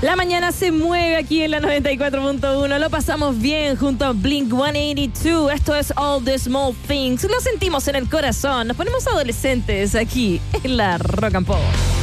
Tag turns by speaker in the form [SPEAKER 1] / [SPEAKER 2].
[SPEAKER 1] La mañana se mueve aquí en la 94.1. Lo pasamos bien junto a Blink-182. Esto es All the Small Things. Lo sentimos en el corazón. Nos ponemos adolescentes aquí en la Rock and Pop.